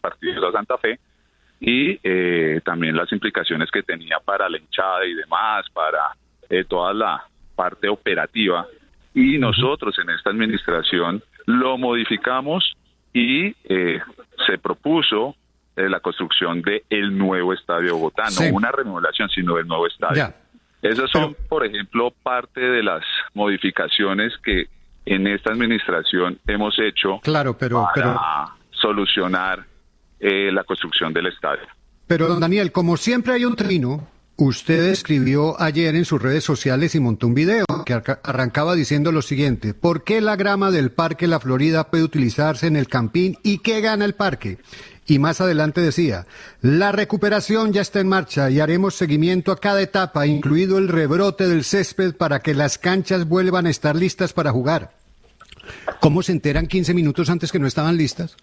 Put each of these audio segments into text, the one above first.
partido a Santa Fe, y también las implicaciones que tenía para la hinchada y demás, para toda la parte operativa. Y nosotros en esta administración lo modificamos y se propuso la construcción de el nuevo Estadio Bogotá, no una remodelación, sino el nuevo estadio. Ya. Esas son, por ejemplo, parte de las modificaciones que en esta administración hemos hecho para solucionar la construcción del estadio. Pero, don Daniel, como siempre hay un trino, usted escribió ayer en sus redes sociales y montó un video que arrancaba diciendo lo siguiente: ¿por qué la grama del Parque La Florida puede utilizarse en el Campín y qué gana el parque? Y más adelante decía: la recuperación ya está en marcha y haremos seguimiento a cada etapa, incluido el rebrote del césped, para que las canchas vuelvan a estar listas para jugar. ¿Cómo se enteran 15 minutos antes que no estaban listas?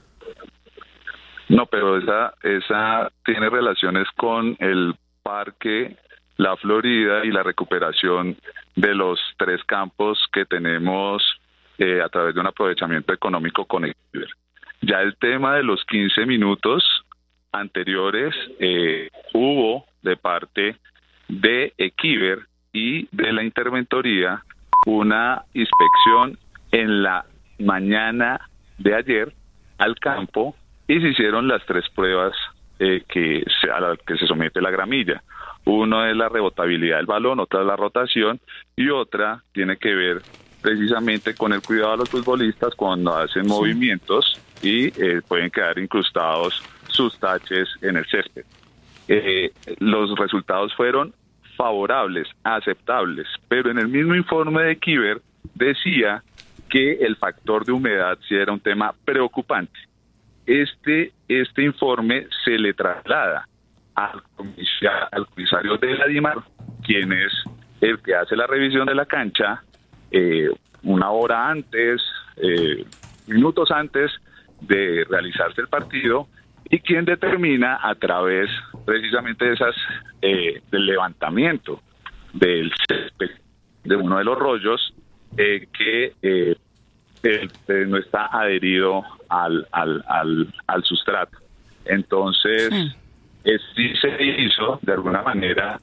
No, pero esa tiene relaciones con el Parque La Florida y la recuperación de los 3 campos que tenemos a través de un aprovechamiento económico con Equiver. Ya el tema de los 15 minutos anteriores hubo de parte de Equiver y de la interventoría una inspección en la mañana de ayer al campo y se hicieron las 3 pruebas a las que se somete la gramilla. Uno es la rebotabilidad del balón, otra es la rotación y otra tiene que ver precisamente con el cuidado de los futbolistas cuando hacen movimientos y pueden quedar incrustados sus taches en el césped. Los resultados fueron favorables, aceptables, pero en el mismo informe de Equiver decía que el factor de humedad sí era un tema preocupante. Este informe se le traslada al comisario de la DIMAR, quien es el que hace la revisión de la cancha, una hora antes, minutos antes de realizarse el partido, y quien determina a través precisamente de esas del levantamiento del césped de uno de los rollos que no está adherido al sustrato. Entonces sí se hizo de alguna manera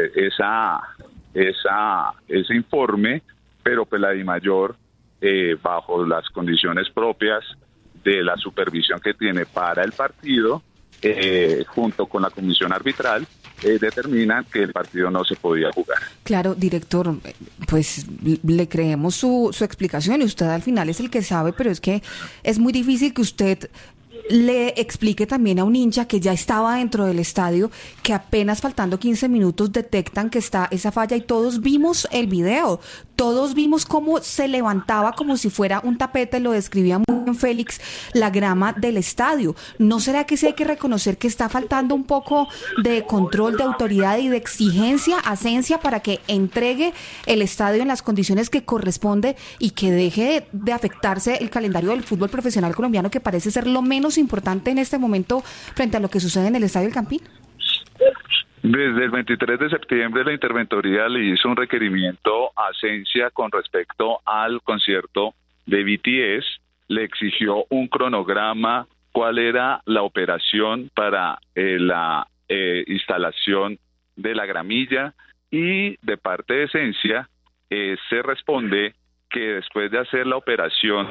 ese informe, pero pues la DIMAYOR bajo las condiciones propias de la supervisión que tiene para el partido, junto con la comisión arbitral, determinan que el partido no se podía jugar. Claro, director, pues le creemos su explicación y usted al final es el que sabe, pero es que es muy difícil que usted le explique también a un hincha que ya estaba dentro del estadio, que apenas faltando 15 minutos detectan que está esa falla, y todos vimos el video, todos vimos cómo se levantaba como si fuera un tapete, lo describía muy bien Félix, la grama del estadio. ¿No será que sí hay que reconocer que está faltando un poco de control, de autoridad y de exigencia a Asencia para que entregue el estadio en las condiciones que corresponde y que deje de afectarse el calendario del fútbol profesional colombiano, que parece ser lo menos importante en este momento frente a lo que sucede en el Estadio del Campín? Desde el 23 de septiembre la interventoría le hizo un requerimiento a Asencia con respecto al concierto de BTS, le exigió un cronograma, cuál era la operación para la instalación de la gramilla, y de parte de Asencia se responde que después de hacer la operación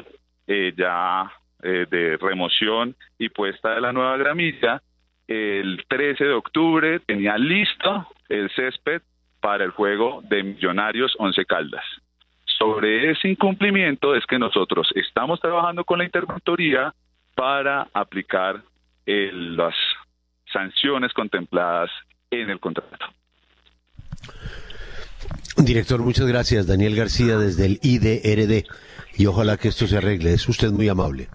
de remoción y puesta de la nueva gramilla, el 13 de octubre tenía listo el césped para el juego de Millonarios Once Caldas. Sobre ese incumplimiento es que nosotros estamos trabajando con la interventoría para aplicar las sanciones contempladas en el contrato. Director, muchas gracias. Daniel García desde el IDRD, y ojalá que esto se arregle. Es usted muy amable.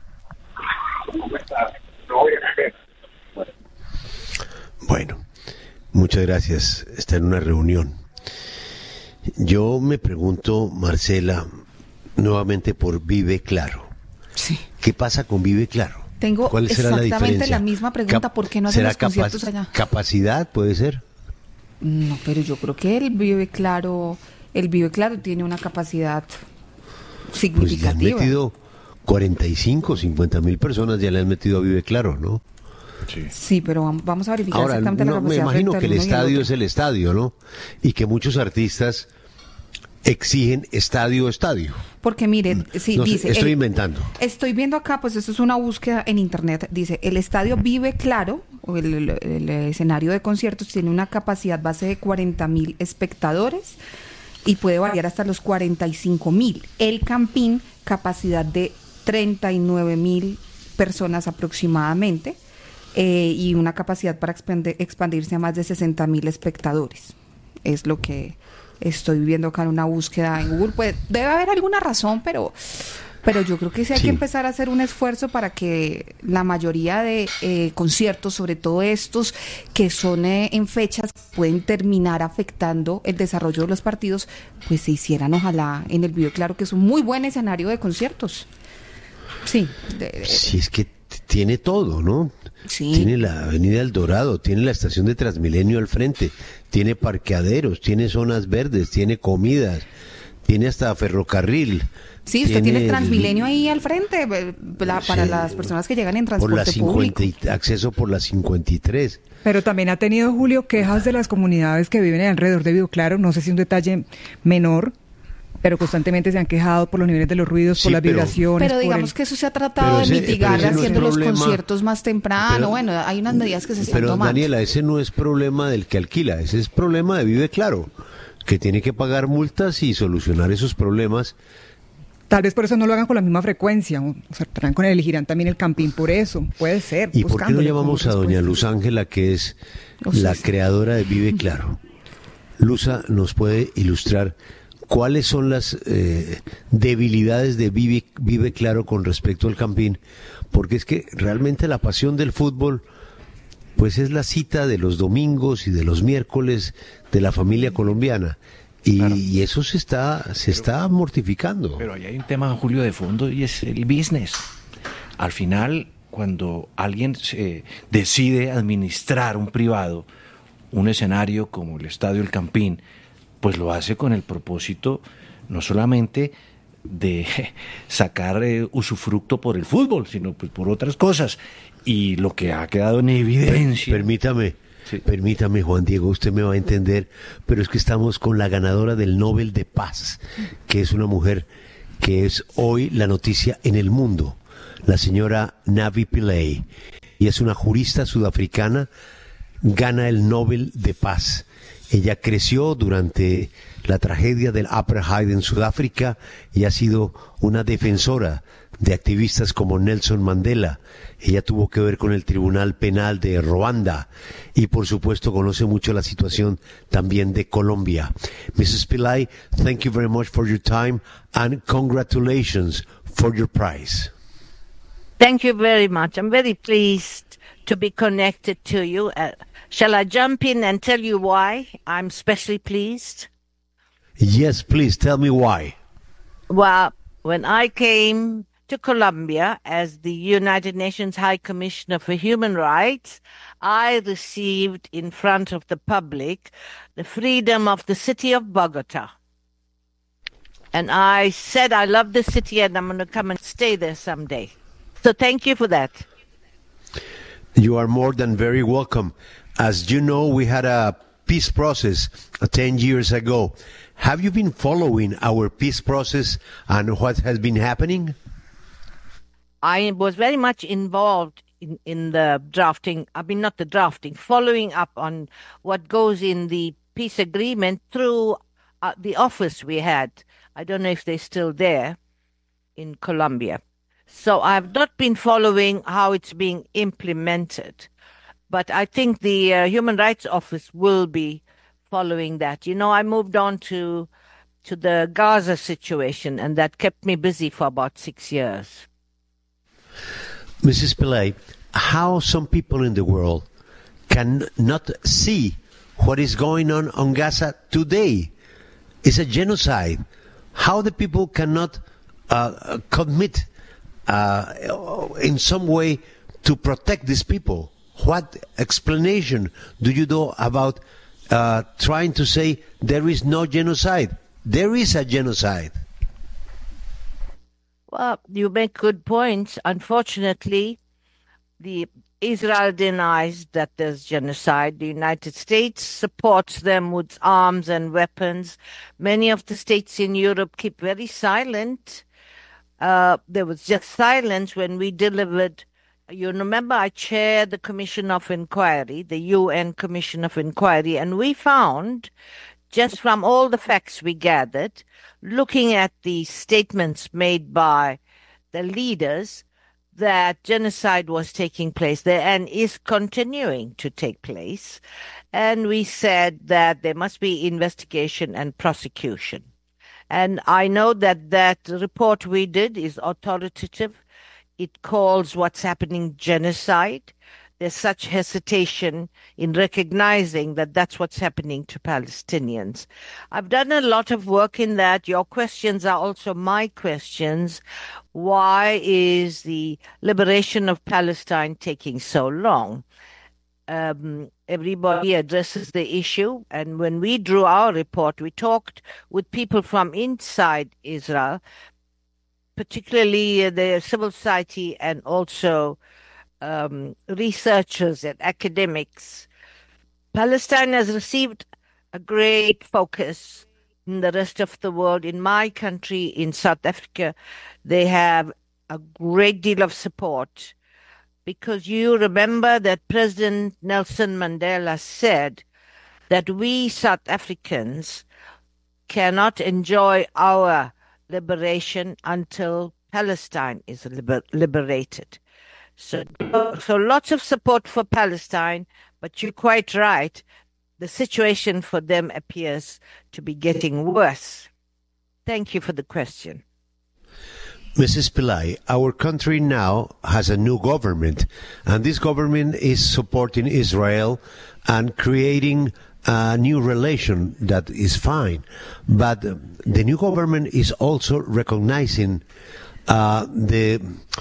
Bueno, muchas gracias. Está en una reunión. Yo me pregunto, Marcela, nuevamente por Vive Claro. Sí. ¿Qué pasa con Vive Claro? Tengo ¿Cuál será la diferencia? exactamente la misma pregunta. ¿Por qué no hacen los conciertos allá? ¿Capacidad puede ser? No, pero yo creo que el Vive Claro tiene una capacidad significativa. Pues le han metido 45, 50.000 personas ya le han metido a Vive Claro, ¿no? Sí, pero vamos a verificar Ahora, exactamente la capacidad. me imagino que el uno y estadio otro. es el estadio, ¿no? Y que muchos artistas exigen estadio. Porque mire, sí, No sé, dice... estoy inventando. Estoy viendo acá, pues esto es una búsqueda en internet. Dice, el estadio Vive Claro, o el escenario de conciertos, tiene una capacidad base de 40.000 espectadores y puede variar hasta los 45.000. El Campín, capacidad de 39.000 personas aproximadamente, y una capacidad para expandirse a más de 60.000 espectadores. Es lo que estoy viendo acá en una búsqueda en Google. Pues debe haber alguna razón, pero yo creo que sí hay que empezar a hacer un esfuerzo para que la mayoría de conciertos, sobre todo estos que son en fechas que pueden terminar afectando el desarrollo de los partidos, pues se hicieran ojalá en el Vive Claro, que es un muy buen escenario de conciertos. Sí. Sí, es que tiene todo, ¿no? Sí. Tiene la Avenida El Dorado, tiene la estación de Transmilenio al frente, tiene parqueaderos, tiene zonas verdes, tiene comidas, tiene hasta ferrocarril. Sí, usted tiene Transmilenio ahí al frente para las personas que llegan en transporte público. Acceso por la 53. Pero también ha tenido, Julio, quejas de las comunidades que viven alrededor de Vive Claro, no sé si un detalle menor, pero constantemente se han quejado por los niveles de los ruidos, por las vibraciones. Pero digamos que eso se ha tratado de mitigar haciendo los conciertos más temprano. Bueno, hay unas medidas que se están tomando. Pero Daniela, ese no es problema del que alquila, ese es problema de Vive Claro, que tiene que pagar multas y solucionar esos problemas. Tal vez por eso no lo hagan con la misma frecuencia, o sea, elegirán también el Campín por eso, puede ser. ¿Y por qué no llamamos a doña Luz Ángela, que es la creadora de Vive Claro? Luza nos puede ilustrar cuáles son las debilidades de Vive Claro con respecto al Campín, porque es que realmente la pasión del fútbol pues es la cita de los domingos y de los miércoles de la familia colombiana. Y, claro, y eso se está mortificando. Pero ahí hay un tema, Julio, de fondo, y es el business. Al final, cuando alguien decide administrar un privado, un escenario como el Estadio El Campín, pues lo hace con el propósito no solamente de sacar usufructo por el fútbol, sino pues por otras cosas. Y lo que ha quedado en evidencia... Permítame, Juan Diego, usted me va a entender, pero es que estamos con la ganadora del Nobel de Paz, que es una mujer que es hoy la noticia en el mundo, la señora Navi Pillay, y es una jurista sudafricana, gana el Nobel de Paz. Ella creció durante la tragedia del apartheid en Sudáfrica y ha sido una defensora de activistas como Nelson Mandela. Ella tuvo que ver con el Tribunal Penal de Ruanda y por supuesto conoce mucho la situación también de Colombia. Mrs. Pillay, thank you very much for your time and congratulations for your prize. Thank you very much. I'm very pleased to be connected to you. Shall I jump in and tell you why I'm especially pleased? Yes, please tell me why. Well, when I came to Colombia as the United Nations High Commissioner for Human Rights, I received in front of the public the freedom of the city of Bogota. And I said I love the city and I'm going to come and stay there someday. So thank you for that. You are more than very welcome. As you know, we had a peace process 10 years ago. Have you been following our peace process and what has been happening? I was very much involved in the drafting, not the drafting, following up on what goes in the peace agreement through the office we had. I don't know if they're still there in Colombia. So I've not been following how it's being implemented. But I think the Human Rights Office will be following that. You know, I moved on to the Gaza situation, and that kept me busy for about 6 years. Mrs. Pillay, how some people in the world can not see what is going on Gaza today? It's a genocide. How the people cannot commit in some way to protect these people? What explanation do you do about trying to say there is no genocide? There is a genocide. Well, you make good points. Unfortunately, the Israel denies that there's genocide. The United States supports them with arms and weapons. Many of the states in Europe keep very silent. There was just silence when we delivered. You remember I chaired the Commission of Inquiry, the UN Commission of Inquiry, and we found, just from all the facts we gathered, looking at the statements made by the leaders, that genocide was taking place there and is continuing to take place. And we said that there must be investigation and prosecution. And I know that that report we did is authoritative. It calls what's happening genocide. There's such hesitation in recognizing that that's what's happening to Palestinians. I've done a lot of work in that. Your questions are also my questions. Why is the liberation of Palestine taking so long? Everybody addresses the issue. And when we drew our report, we talked with people from inside Israel, particularly the civil society and also researchers and academics. Palestine has received a great focus in the rest of the world. In my country, in South Africa, they have a great deal of support, because you remember that President Nelson Mandela said that we South Africans cannot enjoy our liberation until Palestine is liberated. So lots of support for Palestine, but you're quite right. The situation for them appears to be getting worse. Thank you for the question. Mrs. Pillay, our country now has a new government, and this government is supporting Israel and creating a new relation that is fine. But the new government is also recognizing the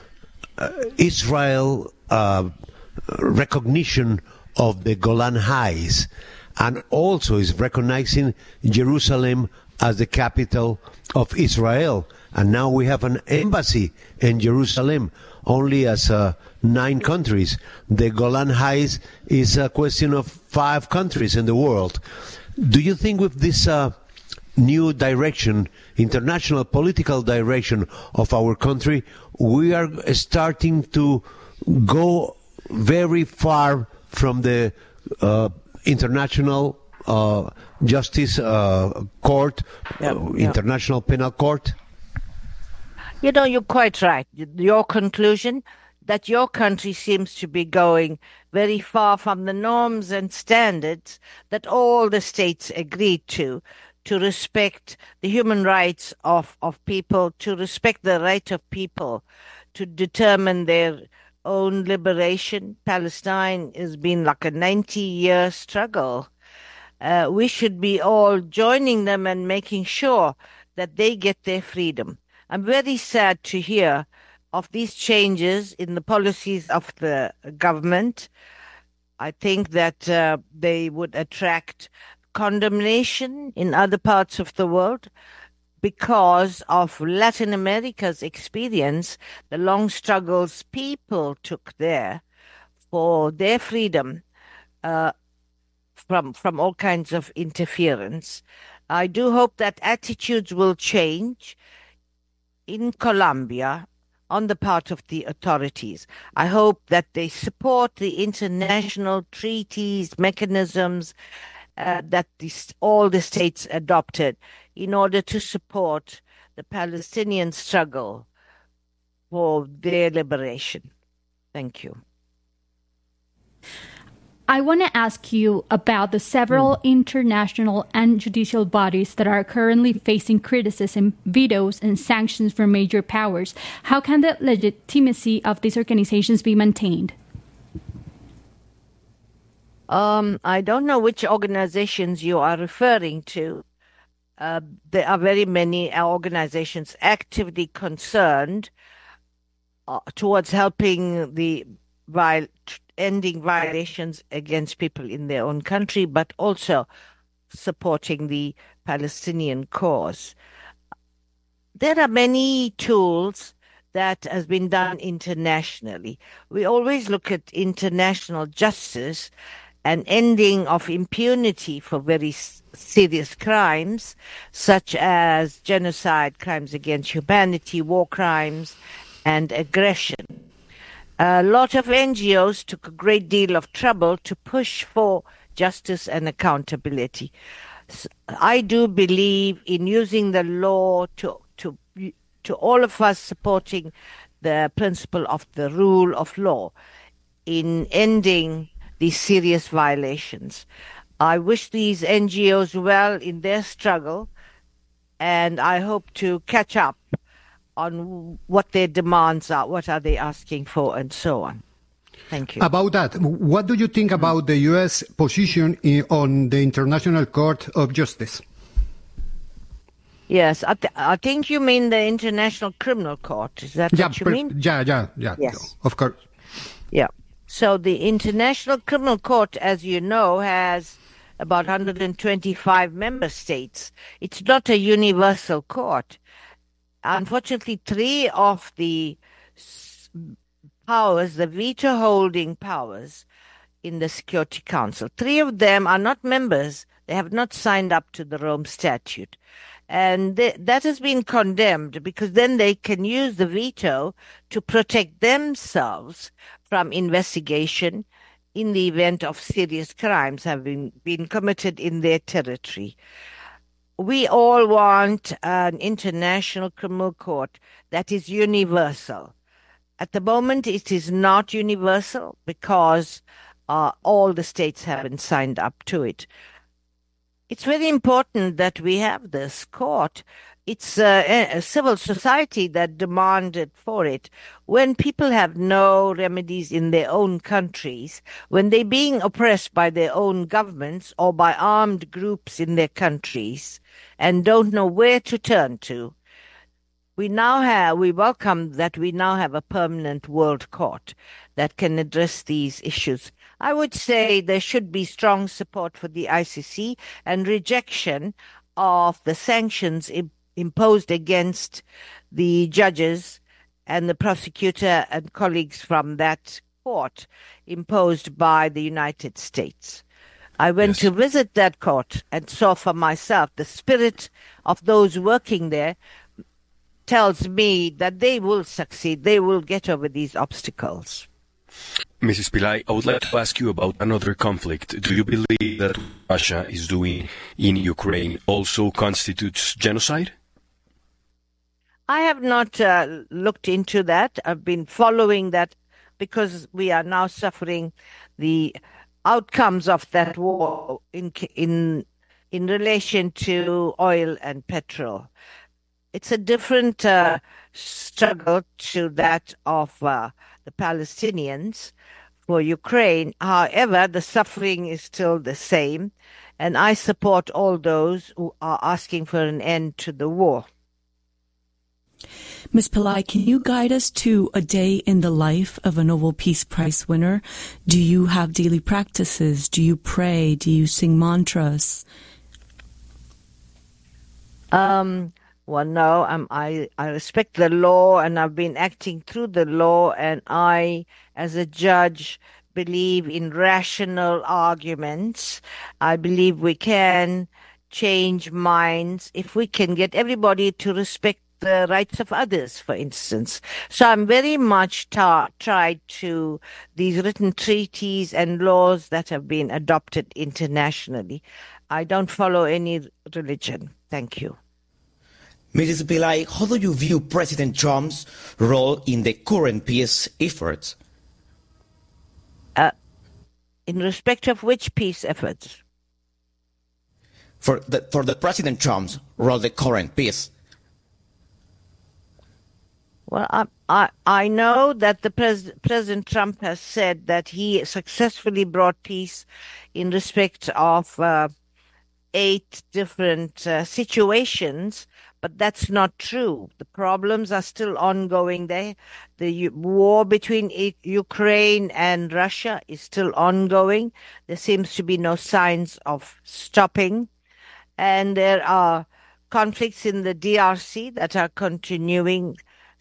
Israel recognition of the Golan Heights, and also is recognizing Jerusalem as the capital of Israel. And now we have an embassy in Jerusalem, only as 9 countries. The Golan Heights is a question of 5 countries in the world. Do you think with this new direction, international political direction of our country, we are starting to go very far from the international justice court, international penal court? You know, you're quite right. Your conclusion that your country seems to be going very far from the norms and standards that all the states agreed to respect the human rights of people, to respect the right of people to determine their own liberation. Palestine has been like a 90-year struggle. We should be all joining them and making sure that they get their freedom. I'm very sad to hear of these changes in the policies of the government. I think that they would attract condemnation in other parts of the world because of Latin America's experience, the long struggles people took there for their freedom from all kinds of interference. I do hope that attitudes will change in Colombia on the part of the authorities. I hope that they support the international treaties, mechanisms that all the states adopted in order to support the Palestinian struggle for their liberation. Thank you. I want to ask you about the several international and judicial bodies that are currently facing criticism, vetoes, and sanctions from major powers. How can the legitimacy of these organizations be maintained? I don't know which organizations you are referring to. There are very many organizations actively concerned towards helping ending violations against people in their own country, but also supporting the Palestinian cause. There are many tools that has been done internationally. We always look at international justice and ending of impunity for very serious crimes, such as genocide, crimes against humanity, war crimes, and aggression. A lot of NGOs took a great deal of trouble to push for justice and accountability. I do believe in using the law to all of us supporting the principle of the rule of law in ending these serious violations. I wish these NGOs well in their struggle, and I hope to catch up on what their demands are, what are they asking for, and so on. Thank you. About that, what do you think about the U.S. position on the International Court of Justice? Yes, I think you mean the International Criminal Court. Is that what you mean? Yeah. Yes. Of course. Yeah. So the International Criminal Court, as you know, has about 125 member states. It's not a universal court. Unfortunately, 3 of the powers, the veto-holding powers in the Security Council, 3 of them are not members. They have not signed up to the Rome Statute. And that has been condemned because then they can use the veto to protect themselves from investigation in the event of serious crimes having been committed in their territory. We all want an international criminal court that is universal. At the moment, it is not universal because all the states haven't signed up to it. It's very important that we have this court. It's a civil society that demanded for it. When people have no remedies in their own countries, when they're being oppressed by their own governments or by armed groups in their countries and don't know where to turn to, we welcome that we now have a permanent world court that can address these issues. I would say there should be strong support for the ICC and rejection of the sanctions imposed against the judges and the prosecutor and colleagues from that court imposed by the United States. I went to visit that court and saw for myself the spirit of those working there tells me that they will succeed. They will get over these obstacles. Mrs. Pillai, I would like to ask you about another conflict. Do you believe that what Russia is doing in Ukraine also constitutes genocide? I have not looked into that. I've been following that because we are now suffering the outcomes of that war in relation to oil and petrol. It's a different struggle to that of the Palestinians for Ukraine. However, the suffering is still the same, and I support all those who are asking for an end to the war. Ms. Pillai, can you guide us to a day in the life of a Nobel Peace Prize winner? Do you have daily practices? Do you pray? Do you sing mantras? Well, no, I respect the law, and I've been acting through the law, and I, as a judge, believe in rational arguments. I believe we can change minds if we can get everybody to respect the rights of others, for instance. So I'm very much tied to these written treaties and laws that have been adopted internationally. I don't follow any religion. Thank you. Mrs. Pillai, how do you view President Trump's role in the current peace efforts? In respect of which peace efforts? For the President Trump's role in the current peace. Well, I know that the President Trump has said that he successfully brought peace in respect of 8 different situations, but that's not true. The problems are still ongoing there. The war between Ukraine and Russia is still ongoing. There seems to be no signs of stopping. And there are conflicts in the DRC that are continuing.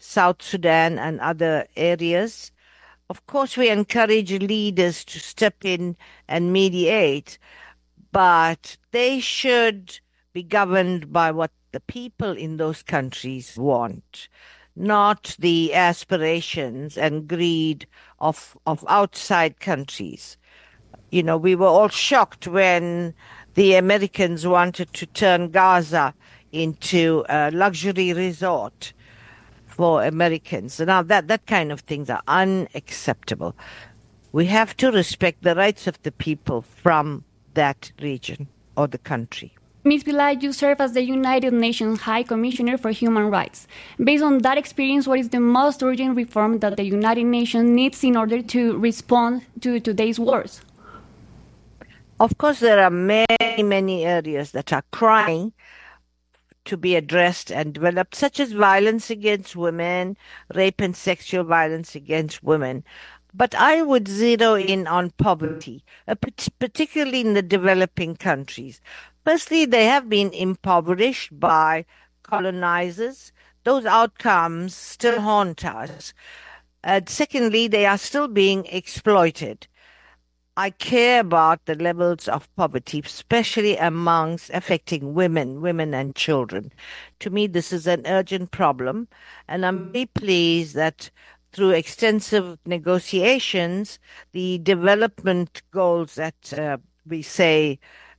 South Sudan and other areas. Of course, we encourage leaders to step in and mediate, but they should be governed by what the people in those countries want, not the aspirations and greed of outside countries. You know, we were all shocked when the Americans wanted to turn Gaza into a luxury resort for Americans. Now, that kind of things are unacceptable. We have to respect the rights of the people from that region or the country. Ms. Pillay, you serve as the United Nations High Commissioner for Human Rights. Based on that experience, what is the most urgent reform that the United Nations needs in order to respond to today's wars? Of course, there are many, many areas that are crying to be addressed and developed, such as violence against women, rape and sexual violence against women. But I would zero in on poverty, particularly in the developing countries. Firstly, they have been impoverished by colonizers. Those outcomes still haunt us. Secondly, they are still being exploited. I care about the levels of poverty, especially amongst affecting women and children. To me, this is an urgent problem, and I'm very pleased that through extensive negotiations, the development goals that we say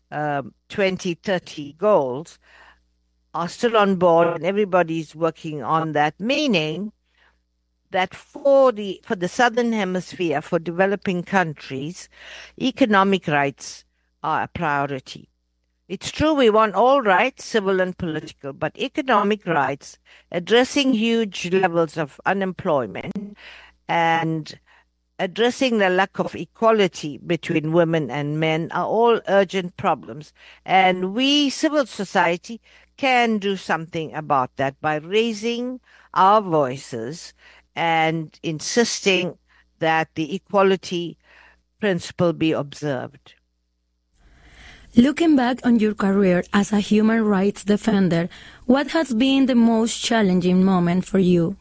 2030 goals are still on board, and everybody's working on that, meaning that for the Southern Hemisphere, for developing countries, economic rights are a priority. It's true we want all rights, civil and political, but economic rights, addressing huge levels of unemployment and addressing the lack of equality between women and men are all urgent problems. And we, civil society, can do something about that by raising our voices and insisting that the equality principle be observed. Looking back on your career as a human rights defender, what has been the most challenging moment for you?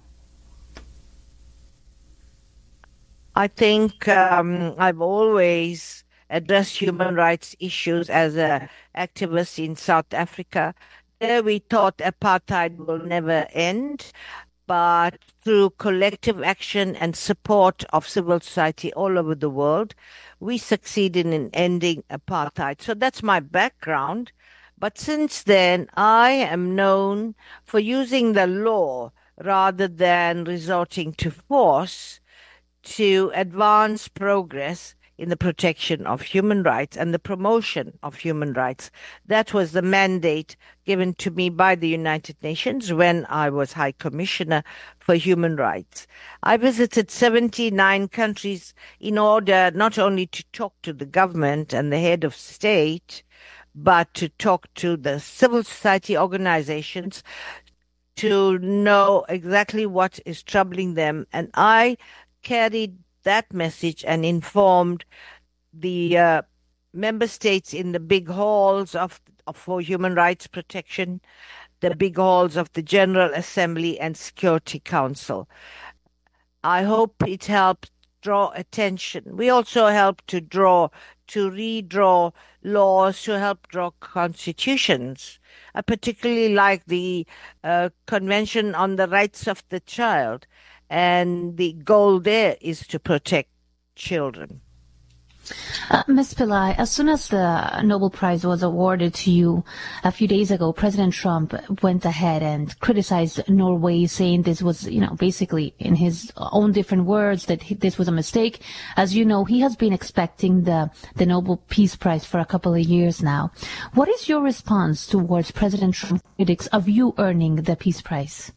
I think I've always addressed human rights issues as an activist in South Africa. There we thought apartheid will never end, but through collective action and support of civil society all over the world, we succeeded in ending apartheid. So that's my background. But since then, I am known for using the law rather than resorting to force to advance progress in the protection of human rights and the promotion of human rights. That was the mandate given to me by the United Nations when I was High Commissioner for Human Rights. I visited 79 countries in order not only to talk to the government and the head of state, but to talk to the civil society organizations to know exactly what is troubling them. And I carried that message and informed the member states in the big halls for human rights protection, the big halls of the General Assembly and Security Council. I hope it helped draw attention. We also helped to redraw laws, to help draw constitutions. I particularly like the Convention on the Rights of the Child. And the goal there is to protect children. Ms. Pillay, as soon as the Nobel Prize was awarded to you a few days ago, President Trump went ahead and criticized Norway, saying this was, basically in his own different words, that this was a mistake. As you know, he has been expecting the Nobel Peace Prize for a couple of years now. What is your response towards President Trump's critics of you earning the Peace Prize?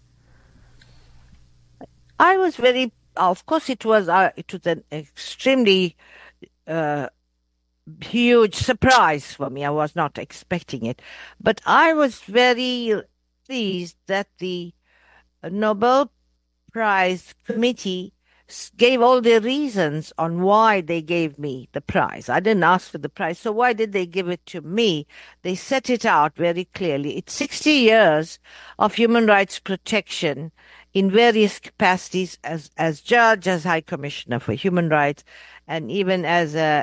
I was of course, it was an extremely huge surprise for me. I was not expecting it. But I was very pleased that the Nobel Prize Committee gave all the reasons on why they gave me the prize. I didn't ask for the prize, so why did they give it to me? They set it out very clearly. It's 60 years of human rights protection in various capacities as judge, as High Commissioner for Human Rights, and even as